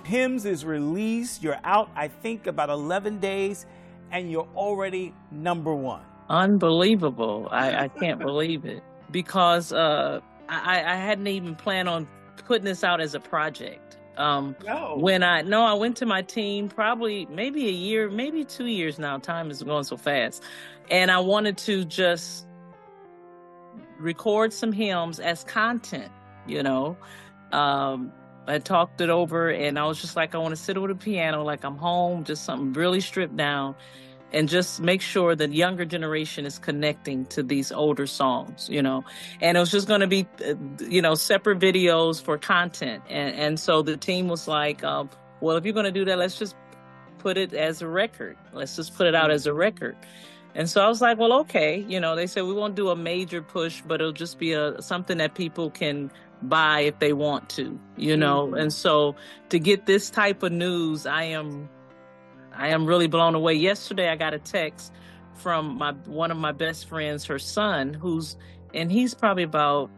Hymns is released. You're out, I think, about 11 days, and you're already #1. Unbelievable. I can't believe it. Because I hadn't even planned on putting this out as a project. When I went to my team probably maybe a year, maybe 2 years now. Time is going so fast. And I wanted to just record some hymns as content, I talked it over and I was just like, I want to sit over the piano like I'm home, just something really stripped down, and just make sure that younger generation is connecting to these older songs, and it was just going to be, separate videos for content. And so the team was like, well, if you're going to do that, let's just put it as a record. Let's just put it out as a record. And so I was like, well, okay. They said we won't do a major push, but it'll just be something that people can buy if they want to, And so to get this type of news, I am really blown away. Yesterday, I got a text from one of my best friends, her son, he's probably about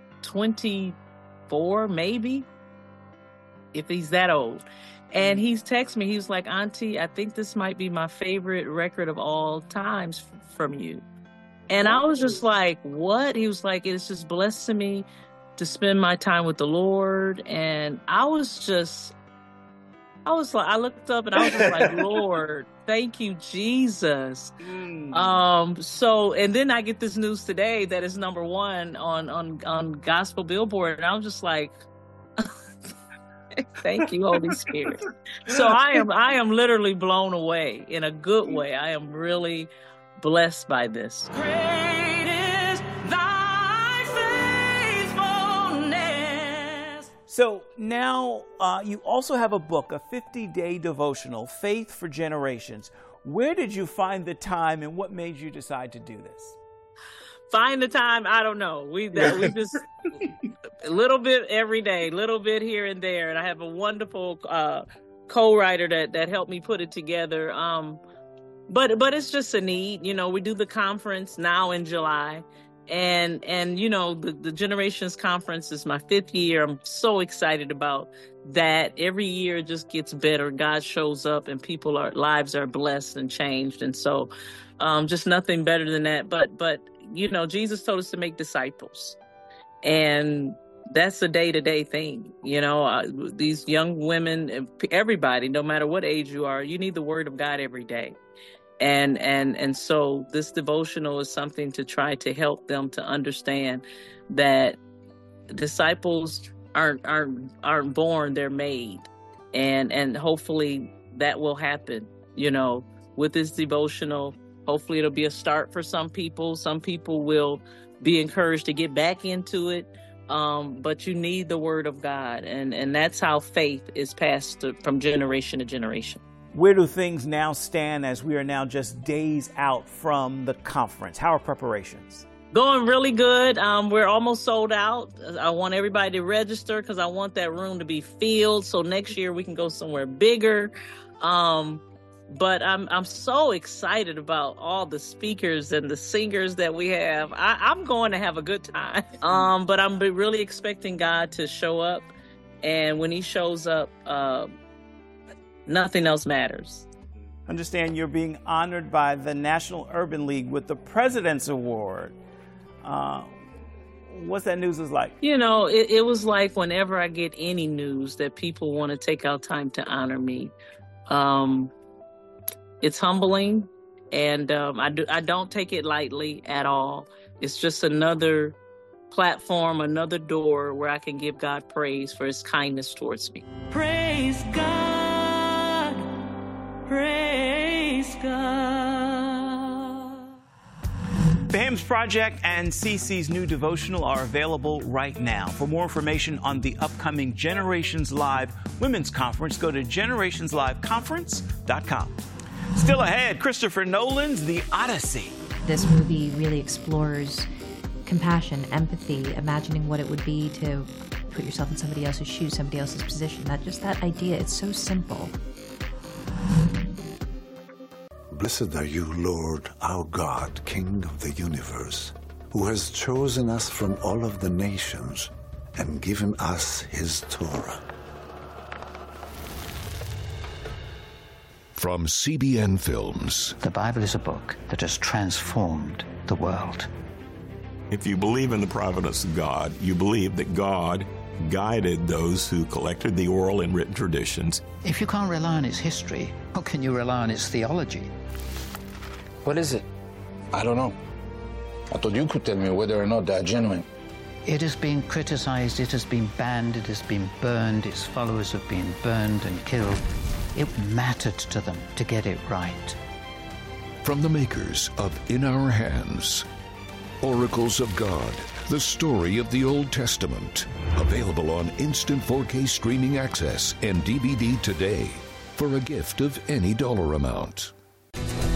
24, maybe, if he's that old. And he's texted me. He was like, Auntie, I think this might be my favorite record of all times from you. And I was just like, what? He was like, it's just blessing me to spend my time with the Lord. And I looked up and I was just like, Lord, thank you, Jesus. And then I get this news today that is #1 on Gospel Billboard. And I was just like, thank you, Holy Spirit. So I am literally blown away in a good way. I am really blessed by this. Great is thy faithfulness. So now you also have a book, a 50-day devotional, Faith for Generations. Where did you find the time and what made you decide to do this? Find the time, I don't know. We just a little bit every day, little bit here and there. And I have a wonderful co-writer that helped me put it together. But it's just a need. We do the conference now in July. And the Generations Conference is my 5th year. I'm so excited about that. Every year it just gets better. God shows up and lives are blessed and changed. And so just nothing better than that. But Jesus told us to make disciples. And that's a day-to-day thing. These young women, everybody, no matter what age you are, you need the word of God every day. And so this devotional is something to try to help them to understand that disciples aren't born, they're made. And hopefully that will happen, with this devotional. Hopefully it'll be a start for some people. Some people will be encouraged to get back into it. But you need the word of God. And that's how faith is passed from generation to generation. Where do things now stand as we are now just days out from the conference? How are preparations? Going really good. We're almost sold out. I want everybody to register because I want that room to be filled. So next year we can go somewhere bigger. But I'm so excited about all the speakers and the singers that we have. I'm going to have a good time. But I'm really expecting God to show up. And when he shows up, nothing else matters. Understand you're being honored by the National Urban League with the President's Award. What's that news like? It was like whenever I get any news that people want to take out time to honor me. It's humbling, and I don't take it lightly at all. It's just another platform, another door where I can give God praise for his kindness towards me. Praise God. Praise God. The Hymns Project and CeCe's new devotional are available right now. For more information on the upcoming Generations Live Women's Conference, go to generationsliveconference.com. Still ahead, Christopher Nolan's The Odyssey. This movie really explores compassion, empathy, imagining what it would be to put yourself in somebody else's shoes, somebody else's position. That idea, it's so simple. Blessed are you, Lord, our God, King of the universe, who has chosen us from all of the nations and given us his Torah. From CBN Films. The Bible is a book that has transformed the world. If you believe in the providence of God, you believe that God guided those who collected the oral and written traditions. If you can't rely on its history, how can you rely on its theology? What is it? I don't know. I thought you could tell me whether or not they're genuine. It has been criticized, it has been banned, it has been burned, its followers have been burned and killed. It mattered to them to get it right. From the makers of In Our Hands, Oracles of God, the story of the Old Testament. Available on instant 4K streaming access and DVD today for a gift of any dollar amount.